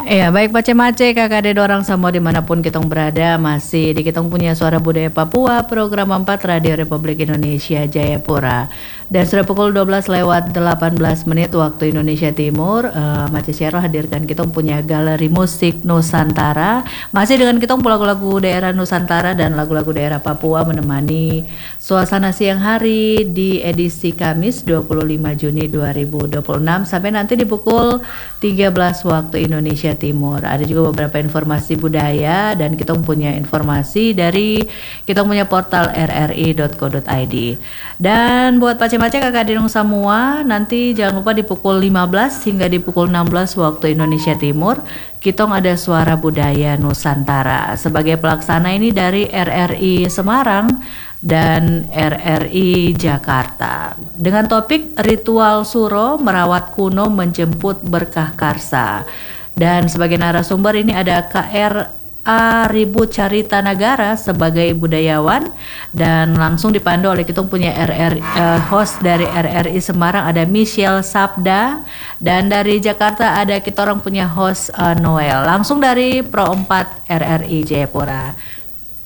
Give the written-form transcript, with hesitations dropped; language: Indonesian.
Iya, baik Mace-Mace, kakak ada orang sama dimanapun kitong berada, masih di kitong punya Suara Budaya Papua, program 4 Radio Republik Indonesia Jayapura. Dan sudah pukul 12 lewat 18 menit waktu Indonesia Timur, Mace Syaro hadirkan kitong punya galeri musik Nusantara. Masih dengan kitong lagu-lagu daerah Nusantara dan lagu-lagu daerah Papua menemani suasana siang hari di edisi Kamis 25 Juni 2026 sampai nanti di pukul 13 waktu Indonesia Timur. Ada juga beberapa informasi budaya dan kita punya informasi dari kita punya portal rri.co.id. Dan buat pace-pace kakak dinung semua, nanti jangan lupa di pukul 15 hingga di pukul 16 waktu Indonesia Timur kita ada Suara Budaya Nusantara. Sebagai pelaksana ini dari RRI Semarang dan RRI Jakarta dengan topik Ritual Suro Merawat Kuno Menjemput Berkah Karsa. Dan sebagai narasumber ini ada KRA Ribut Carita Nagara sebagai budayawan dan langsung dipandu oleh kita punya host dari RRI Semarang ada Michelle Sabda, dan dari Jakarta ada kita orang punya host Noel langsung dari Pro 4 RRI Jayapura.